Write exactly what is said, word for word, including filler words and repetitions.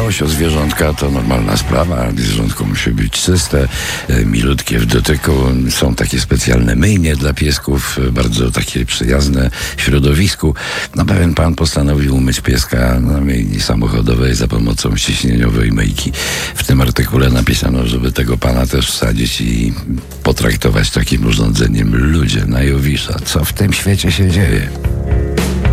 dbałość o zwierzątka to normalna sprawa. Zwierzątko musi być czyste, e, milutkie w dotyku. Są takie specjalne myjnie dla piesków, e, bardzo takie przyjazne środowisku. No pewien pan postanowił umyć pieska na myjni samochodowej za pomocą ciśnieniowej myjki. W tym artykule napisano, żeby tego pana też wsadzić i potraktować takim urządzeniem ludzie na Jowisza. Co w tym świecie się dzieje?